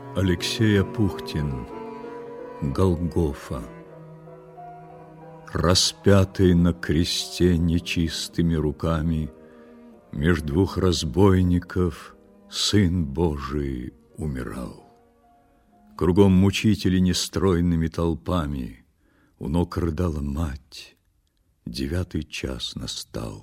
Алексей Апухтин. Голгофа. Распятый на кресте нечистыми руками, меж двух разбойников Сын Божий умирал. Кругом мучители нестройными толпами, у ног рыдала мать. 9 час настал.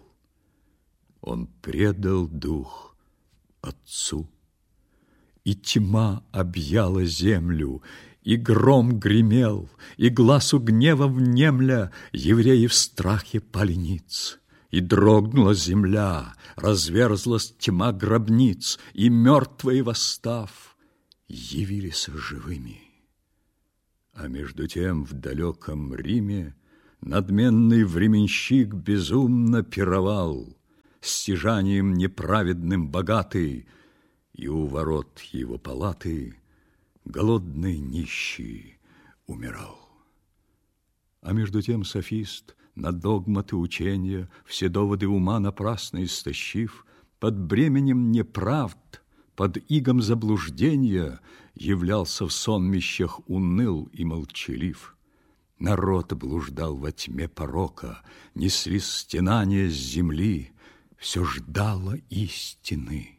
Он предал дух Отцу. И тьма объяла землю, и гром гремел, и глазу гнева внемля евреи в страхе пали ниц. И дрогнула земля, разверзлась тьма гробниц, и мертвые, восстав, явились живыми. А между тем в далеком Риме надменный временщик безумно пировал, стяжанием неправедным богатый, и у ворот его палаты голодный нищий умирал. А между тем софист, на догматы учения, все доводы ума напрасно истощив, под бременем неправд, под игом заблуждения являлся в сонмищах уныл и молчалив. Народ блуждал во тьме порока, несли стенания с земли, все ждало истины.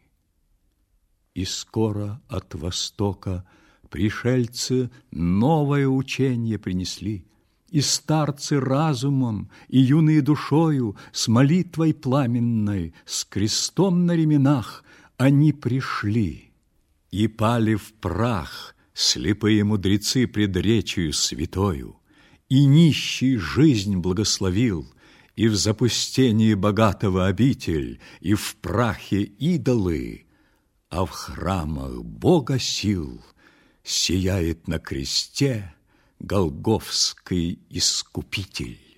И скоро от востока пришельцы новое учение принесли, и старцы разумом, и юные душою, с молитвой пламенной, с крестом на ременах они пришли. И пали в прах слепые мудрецы пред речию святою, и нищий жизнь благословил, и в запустении богатого обитель, и в прахе идолы, а в храмах Бога сил сияет на кресте Голгофский Искупитель.